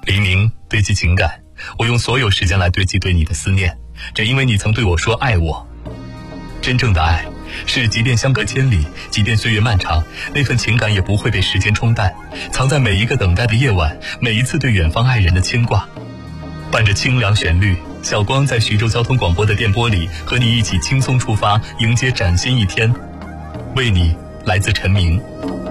黎明堆积情感，我用所有时间来堆积对你的思念，只因为你曾对我说爱我。真正的爱是即便相隔千里，即便岁月漫长，那份情感也不会被时间冲淡，藏在每一个等待的夜晚，每一次对远方爱人的牵挂。伴着清凉旋律，小光在徐州交通广播的电波里，和你一起轻松出发，迎接崭新一天。为你，来自陈明。